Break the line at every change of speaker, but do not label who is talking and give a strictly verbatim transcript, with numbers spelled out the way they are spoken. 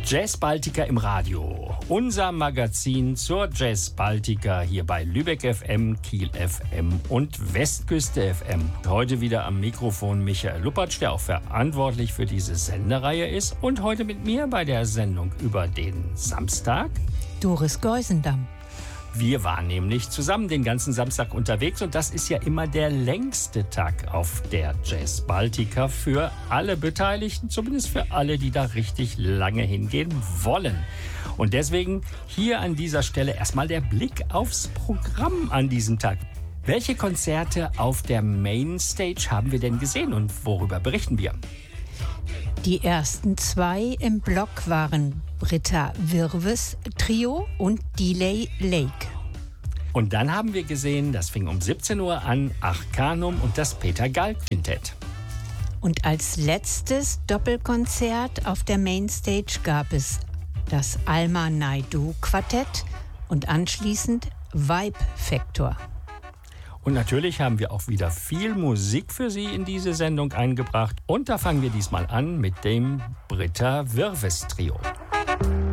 Jazz Baltica im Radio. Unser Magazin zur Jazz Baltica hier bei Lübeck F M, Kiel F M und Westküste F M. Heute wieder am Mikrofon Michael Luppertsch, der auch verantwortlich für diese Sendereihe ist. Und heute mit mir bei der Sendung über den Samstag
Doris Geusendamm.
Wir waren nämlich zusammen den ganzen Samstag unterwegs und das ist ja immer der längste Tag auf der Jazz Baltica für alle Beteiligten, zumindest für alle, die da richtig lange hingehen wollen. Und deswegen hier an dieser Stelle erstmal der Blick aufs Programm an diesem Tag. Welche Konzerte auf der Mainstage haben wir denn gesehen und worüber berichten wir?
Die ersten zwei im Block waren Britta Wirves Trio und Delay Lake.
Und dann haben wir gesehen, das fing um siebzehn Uhr an, Arcanum und das Peter Gall Quintett.
Und als letztes Doppelkonzert auf der Mainstage gab es das Alma Naidoo Quartett und anschließend Vibe Factor.
Und natürlich haben wir auch wieder viel Musik für Sie in diese Sendung eingebracht. Und da fangen wir diesmal an mit dem Britta Wirves Trio.